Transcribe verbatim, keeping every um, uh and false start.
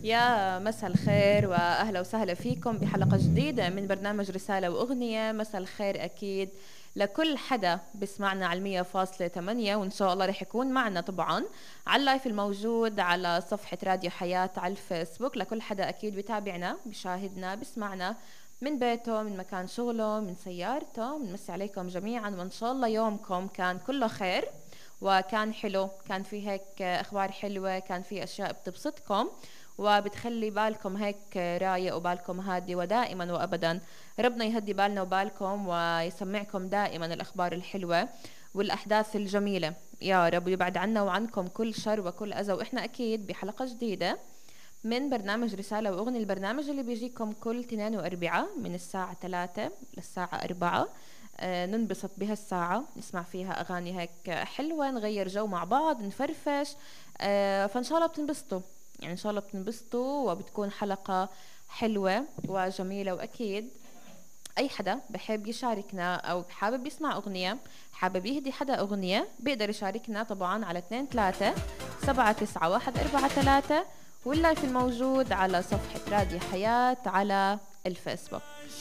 يا مساء الخير واهلا وسهلا فيكم بحلقه جديده من برنامج رساله واغنيه. مساء الخير اكيد لكل حدا بسمعنا على المية فاصلة ثمانية، وان شاء الله رح يكون معنا طبعا على اللايف الموجود على صفحه راديو حياه على الفيسبوك. لكل حدا اكيد بتابعنا بشاهدنا بسمعنا من بيته، من مكان شغله، من سيارته. بنمسي عليكم جميعا وان شاء الله يومكم كان كله خير وكان حلو، كان في هيك اخبار حلوه، كان في اشياء بتبسطكم وبتخلي بالكم هيك رايق وبالكم هادي. ودائما وابدا ربنا يهدي بالنا وبالكم ويسمعكم دائما الاخبار الحلوه والاحداث الجميله يا رب، ويبعد عنا وعنكم كل شر وكل اذى. واحنا اكيد بحلقه جديده من برنامج رسالة وأغنية، البرنامج اللي بيجيكم كل تنين وأربعة من الساعة ثلاثة للساعة أربعة. آه ننبسط بهالساعة، نسمع فيها أغاني هيك حلوة، نغير جو مع بعض، نفرفش. آه فإن شاء الله بتنبسطوا، يعني إن شاء الله بتنبسطوا وبتكون حلقة حلوة وجميلة. وأكيد أي حدا بحب يشاركنا أو حابب يسمع أغنية، حابب يهدي حدا أغنية، بيقدر يشاركنا طبعا على اثنين ثلاثة سبعة تسعة واحد أربعة ثلاثة، واللايف الموجود على صفحة راديو حياة على الفيسبوك.